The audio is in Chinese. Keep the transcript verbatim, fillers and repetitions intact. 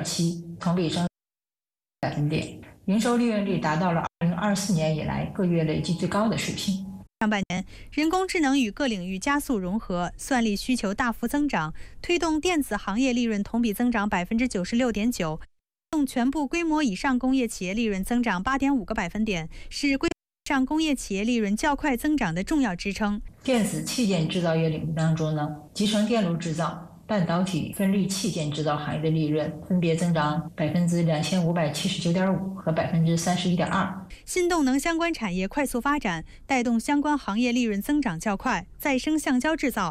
点七，同比升百分点，营收利润率达到了二零二四年以来个月累计最高的水平。 上半年，人工智能与各领域加速融合，算力需求大幅增长，推动电子行业利润同比增长百分之九十六点九，动全部规模以上工业企业利润增长八点五个百分点，是规模以上工业企业利润较快增长的重要支撑。 电子器件制造业领域当中呢，集成电路制造、半导体分立器件制造行业的利润分别增长百分之两千五百七十九点五和百分之三十一点二。 新动能相关产业快速发展，带动相关行业利润增长较快。再生橡胶制造、